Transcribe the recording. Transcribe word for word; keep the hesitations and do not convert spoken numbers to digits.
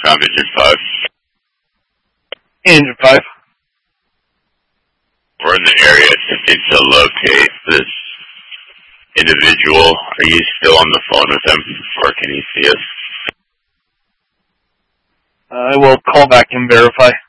Found Engine five. Engine five. We're in the area. Just need to locate this individual. Are you still on the phone with him, or can you see us? I will call back and verify.